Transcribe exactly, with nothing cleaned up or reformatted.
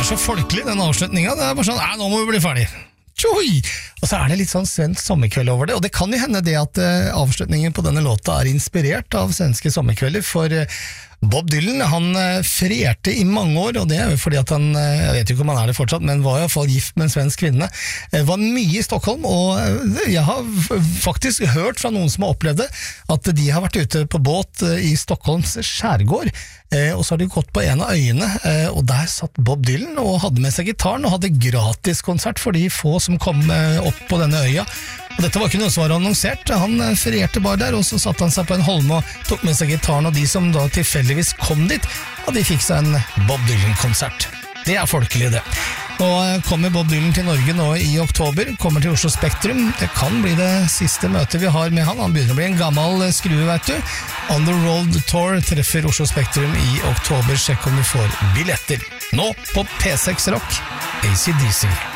er så folkelig, den avslutningen. Det er bare sånn, nei, nå må vi bli ferdig. Tjoi! Og så er det litt sånn svensk sommerkveld over det, og det kan jo hende det at uh, avslutningen på denne låta er inspirert av svenske sommerkvelder, for uh, Bob Dylan, han uh, ferierte i mange år, og det er jo fordi at han, uh, jeg vet ikke om han er det fortsatt, men var i hvert fall gift med en svensk kvinne, uh, var mye i Stockholm, og uh, jeg har faktisk hørt fra noen som har opplevd det, at de har vært ute på båt uh, i Stockholms skjærgård, uh, og så har de gått på en av øyene, uh, og der satt Bob Dylan og hadde med seg gitaren, og hadde gratis konsert for de få som kom uh, opp på denne øya. Og dette var ikke noe som var annonsert, han ferierte bare der, og så satte han seg på en holme og tok med seg gitaren, og de som da tilfeldigvis kom dit, og de fikk seg en Bob Dylan-konsert. Det er folkelig det. Nå kommer Bob Dylan til Norge nå i oktober, kommer til Oslo Spektrum. Det kan bli det siste møtet vi har med han, han begynner å bli en gammel skrue, vet du. On the Road Tour treffer Oslo Spektrum i oktober, sjekk om du får billetter. Nå på P seks Rock, A C D C.